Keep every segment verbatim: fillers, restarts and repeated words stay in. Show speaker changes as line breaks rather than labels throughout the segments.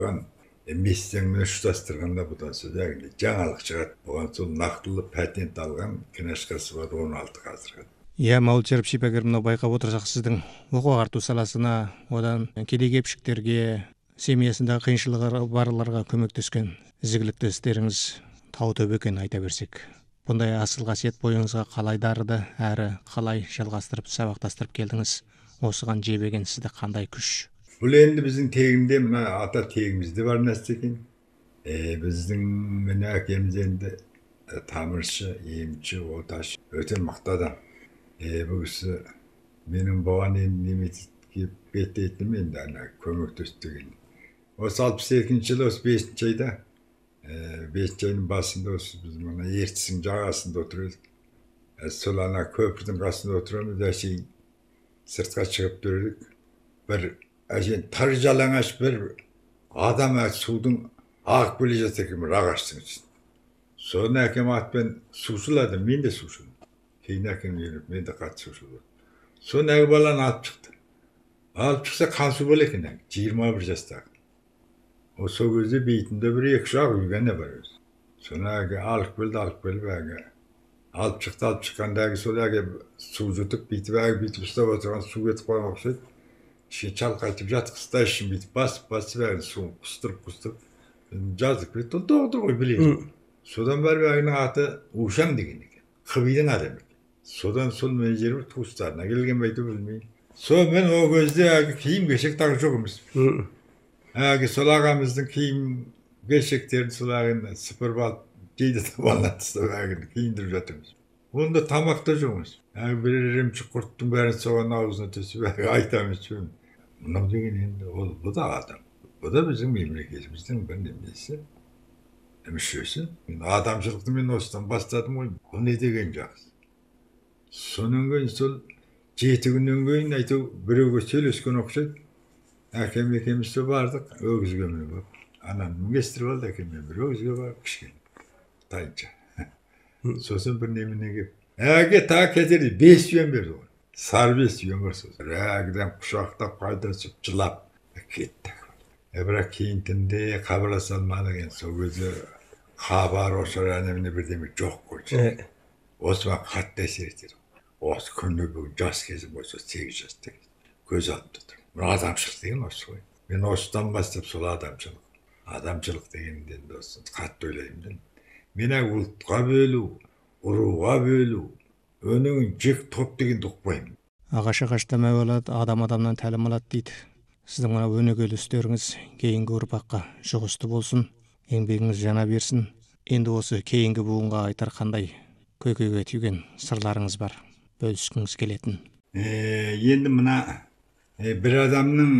Мессеңмен ұштастырғанда бұдан сөз яғни жаңалық шығады. Бұған сол нақтылы патент алған книжкасы бар он алты қазіргі.
Иә, Мауыл Шәріп шипагер, мынау байқап отырсақ, сіздің оқу ағарту саласына, одан кедей кепшіктерге, семьясындағы қиыншылығы барларға көмектескен ізгілікті істеріңіз тау төбе екенін айта берсек. Бұндай асыл қасиет бойыңызға қалай дарыды, әрі қалай жалғастырып, сабақтастырып келдіңіз? Осыған жебеген сізді қандай күш?
Бұл енді біздің тегінде, мына ата тегімізде бар нәрсе екен. Е, біздің міне әкеміз енді тамыршы, емші, оташы, өте мықты адам. Е, бұл кісі менің бұған енді неметке беттейтінім енді ана көмектестігін. Осы алпыс екінші жылы, осы бесінші айда, бесінші айдың басында осы біз мына ертістің жағасында отырдық. Сол ана көпірдің қасында отырамыз, әшейін сыртқа шығып тұрдық. Бір әшейін тар жалаңаш бір адам судың ағып келе жатыр екен бір ағаштың үстінде. Соны әкем атпен су сулады, мен де су суладым. Кейін әкем үйреніп, мен де қатты су суладым. Соны әгі баланы алып шықты. Алып шықса қан су бола екен, жиырма бір жастағы. Сол кезде бейтінде бір екі шақ үйгені бар өзі. Соны әгі алып келді, алып келіп әгі алып шықты, алып шыққанда әгі сол әгі су жұтып, бейтіп әгі бейтіп ұстап отырған су кетіп қойған ұқсайды. Ішке шалқайтып жатқызда ішін бүйтіп басып басып әгін суын құстырып құстырып жазып кетті. Ол доғды ғой біледі. Содан бәрі әгінің аты Ушан деген екен. Қыбидың адамы екен. Содан сол мен жер туыстарына келген бәйті білмеймін. Сол мен о кезде әгі киім кешек тағы жоқ емес. Әгі сол ағамыздың киім кешектерін сол әгін сыпырып алып жейді табалына тастап әгін киіндіріп жатырмыз. Онда тамақ та жоқ емес. Әгі бір ірімшік құрттың бәрін соған аузына түсіп әгі айтамыз жөн. Мынау деген енді ол бұл да адам. Бұл да біздің мемлекетіміздің бір немесі, мүшесі. Адамшылықты мен осыдан бастадым ғой. Бұл не деген жақсы. Сонан кейін сол жеті күннен кейін айту біреуге сөйлескен ұқсайды. Әкем екеуміз де бардық, өгізге мініп алып. Анам мінгестіріп алды әкеме, бір өгізге барып кішкене. Тайынша. Сосын бір немене кеп. Әге та кетерді, бес үйен берді ғой. Сар бес үйен бар сосын. Әгіден құшақтап қайдасып, жылап кетті. Бірақ кейін түнде қабыласа алмады екен. Сол кезде хабар ошар әнеміне бірдеме жоқ қойды. Осы маған қатты әсер етеді. Осы күнде бүгін жас кезім осы сегіз жаста көз алдымда тұр. Бір адамшылық деген осы ғой. Мен осыдан бастап сол адамшылық. Адамшылық дегенде осы қатты ойлаймын. Мен ұлтқа бөлу, ұруға бөлу, өнігін жек топ дегенді ұқпаймын.
Ағаш ағаштан мәуе алады, адам адамнан тәлім алады дейді. Сіздің мына өнегелі істеріңіз кейінгі ұрпаққа жұғысты болсын, еңбегіңіз жана берсін. Енді осы кейінгі буынға айтар қандай көкейге түйген сырларыңыз бар, бөліскіңіз келетін?
Енді мына бір адамның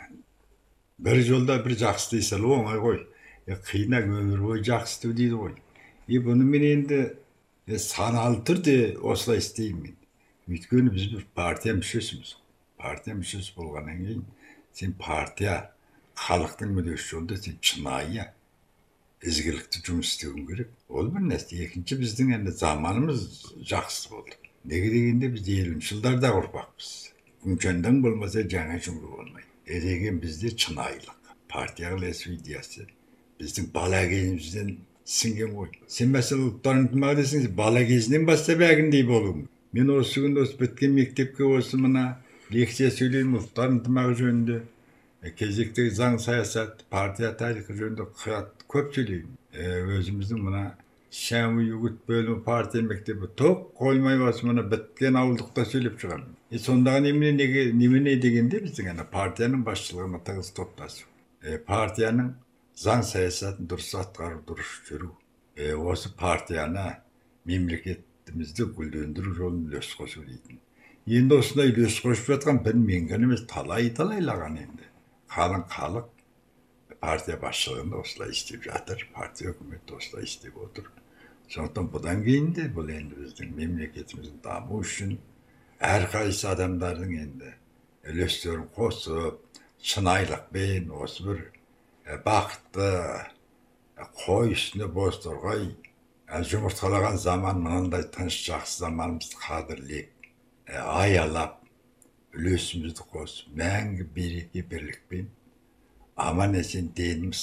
бір жолда бір жақсы дей салу оңай ғой. Қиынақ өмір бойы жақсы дейді ғой. Бұны мен енді саналы түрде осылай істеймін. Өйткені біз бір партия мүшесіміз. Партия мүшесі болғаннан кейін сен партия халықтың мүддесі жолында сен шынайы ізгілікті жұмыс істеуің керек. Ол бір нәрсе. Екінші біздің енді заманымыз жақсы болды. Неге дегенде біз елуінші жылдарда ұрпақпыз. Күншандан болмаса жаңа жұмыр болмайды. Деген бізде шынайылық, партия қылесу идеясы біздің бала кезімізден сіңген ғой. Сен мәселе ұлттар ынтымағы десеңіз, бала кезінен бастап әгіндей болуың. Мен осы күнде осы біткен мектепке осы мына лекция сөйлеймін ұлттар ынтымағы жөнінде, кезектегі заң саясат, партия тарихы жөнінде көп сөйлеймін. Өзіміздің мына шәуі үгіт бөлімі партия мектебі тоқ қоймай осы мына біткен ауылдықта сөйлеп шығамын. Сондағы немене дегенде біздің партияның басшылығына тығыз топтасу. Партияның заң саясатын дұрыс атқару, дұрыс жүру. Осы партияны мемлекетімізді гүлдендіру жолын үлес қосу дейтін. Енді осындай үлес қосып жатқан бір мен ғана емес, талай-талайлаған енді. Қалың халық партия басшылығында осылай істеп жатыр, партия үкіметі осылай істеп отыр. Сондықтан бұдан кейін де бұл енді біздің мемлекетіміздің даму үшін әрқайсы адамдардың енді үлестерін қосып, шынайылықпен осы бір бақытты қой үстіне боз торғай жұмыртқалаған заман мынандай тыныш жақсы заманымызды қадірлеп, аялап, үлесімізді қосып, мәңгі береке бірлікпен аман есен деніміз